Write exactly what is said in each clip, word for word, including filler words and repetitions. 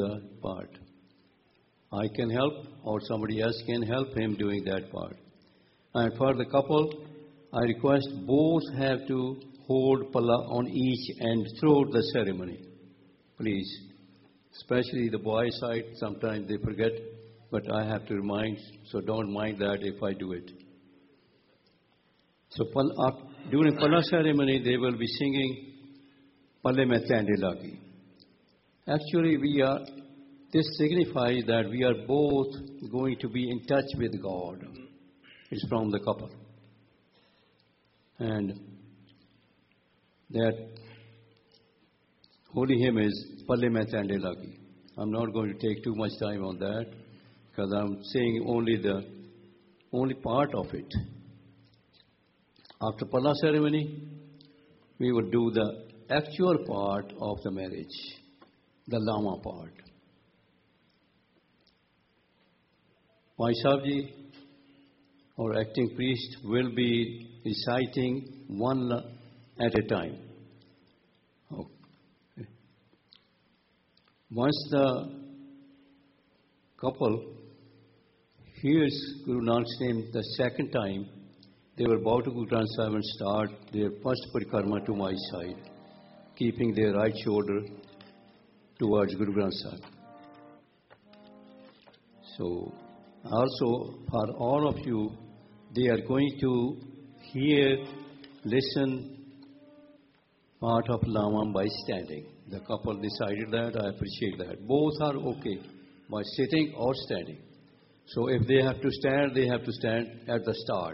the part. I can help, or somebody else can help him doing that part. And for the couple, I request both have to hold pala on each end throughout the ceremony. Please. Especially the boy side, sometimes they forget, but I have to remind, so don't mind that if I do it. So during pala ceremony, they will be singing Palle Mein Tande Lagi. Actually, we are. This signifies that we are both going to be in touch with God. It's from the couple. And that holy hymn is Palle Mein Tande Lagi. I'm not going to take too much time on that because I'm saying only the only part of it. After Pala ceremony, we will do the actual part of the marriage, the Lama part. Bhai Sahib ji, our acting priest, will be reciting one at a time. Okay. Once the couple hears Guru Nanak's name the second time, they will bow to Guru Granth Sahib and start their first parikrama to my side, keeping their right shoulder towards Guru Granth Sahib. So, also for all of you, they are going to hear, listen part of Lamam by standing. The couple decided that. I appreciate that. Both are okay by sitting or standing. So if they have to stand, they have to stand at the start.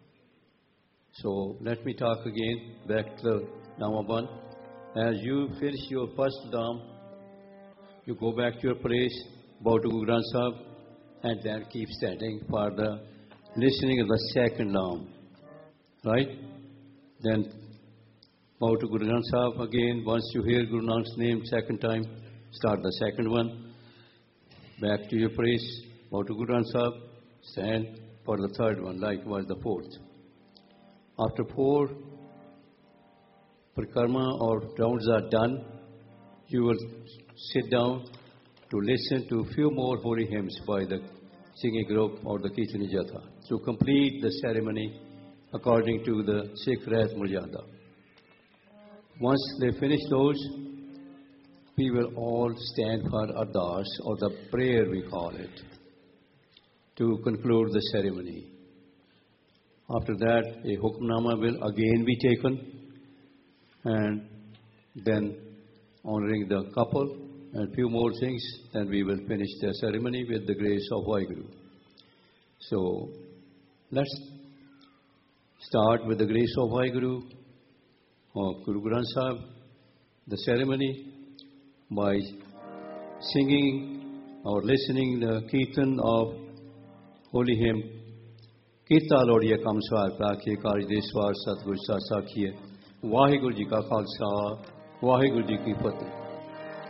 So let me talk again back to the Namaban. As you finish your first Dham, you go back to your place, bow to Guru Granth Sahib, and then keep standing for the listening of the second Dham. Right? Then bow to Guru Granth Sahib again. Once you hear Guru Nanak's name second time, start the second one. Back to your place, bow to Guru Granth Sahib, stand for the third one, likewise the fourth. After four parikrama or rounds are done, you will sit down to listen to a few more holy hymns by the singing group or the Kirtani Jatha to complete the ceremony according to the Sikh Rahat Maryada. Once they finish those, we will all stand for Ardas, or the prayer we call it, to conclude the ceremony. After that, a Hukmnama will again be taken, and then honoring the couple and few more things, then we will finish the ceremony with the grace of Vaheguru. So, let's start with the grace of Vaheguru, of Guru Granth Sahib, the ceremony by singing or listening the Kirtan of holy hymn Kirta Lodiya Kam Swar Prakhe Karj Deswar Satguru Sa Sakhiye Vaheguru Ji Ka Khalsa Vaheguru Ji Ki Fateh.